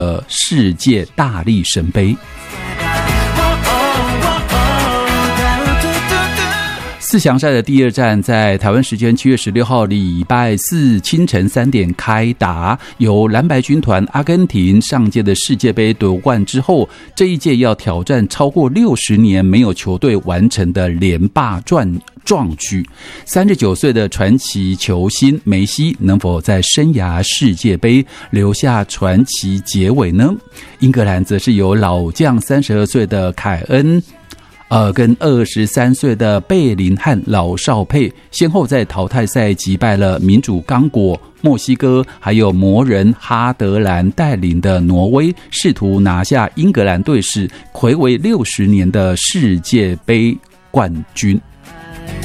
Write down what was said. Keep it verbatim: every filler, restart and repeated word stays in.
呃世界大力神杯。四强赛的第二战在台湾时间七月十六号礼拜四清晨三点开打，由蓝白军团阿根廷上届的世界杯夺冠之后，这一届要挑战超过六十年没有球队完成的连霸壮壮举。三十九岁的传奇球星梅西能否在生涯世界杯留下传奇结尾呢？英格兰则是由老将三十二岁的凯恩呃，跟二十三岁的贝林汉老少配先后在淘汰赛击败了民主刚果、墨西哥还有魔人哈德兰带领的挪威，试图拿下英格兰队史睽违六十年的世界杯冠军。